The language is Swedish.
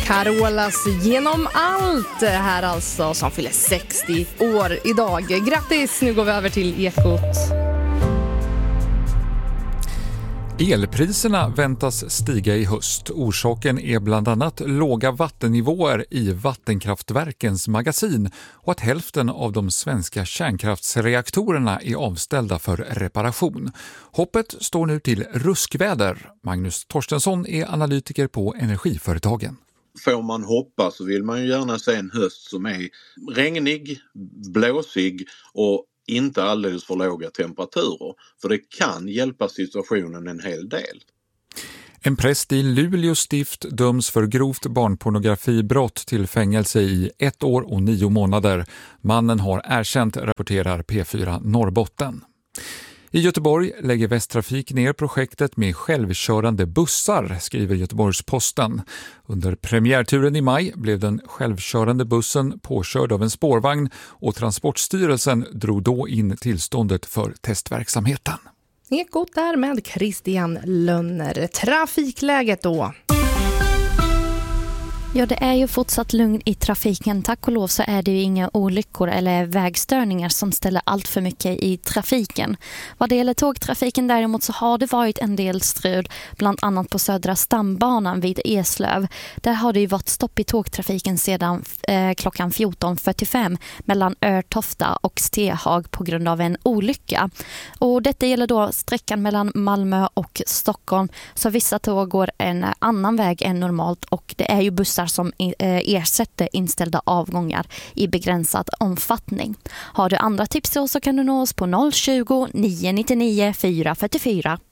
Carolas Genom allt här alltså, som fyller 60 år idag. Grattis, nu går vi över till Ekot. Elpriserna väntas stiga i höst. Orsaken är bland annat låga vattennivåer i vattenkraftverkens magasin och att hälften av de svenska kärnkraftsreaktorerna är avställda för reparation. Hoppet står nu till ruskväder. Magnus Torstensson är analytiker på Energiföretagen. Får man hoppa så vill man ju gärna se en höst som är regnig, blåsig och inte alldeles för låga temperaturer, för det kan hjälpa situationen en hel del. En präst i Luleå stift döms för grovt barnpornografibrott till fängelse i 1 år och 9 månader. Mannen har erkänt, rapporterar P4 Norrbotten. I Göteborg lägger Västtrafik ner projektet med självkörande bussar, skriver Göteborgs-Posten. Under premiärturen i maj blev den självkörande bussen påkörd av en spårvagn och Transportstyrelsen drog då in tillståndet för testverksamheten. Ekot där med Christian Lönner. Trafikläget då? Ja, det är ju fortsatt lugn i trafiken. Tack och lov så är det ju inga olyckor eller vägstörningar som ställer allt för mycket i trafiken. Vad det gäller tågtrafiken däremot så har det varit en del strul, bland annat på södra stambanan vid Eslöv. Där har det ju varit stopp i tågtrafiken sedan klockan 14.45 mellan Örtofta och Stehag på grund av en olycka. Och detta gäller då sträckan mellan Malmö och Stockholm, så vissa tåg går en annan väg än normalt och det är ju bussar som ersätter inställda avgångar i begränsad omfattning. Har du andra tips så kan du nå oss på 020 999 444.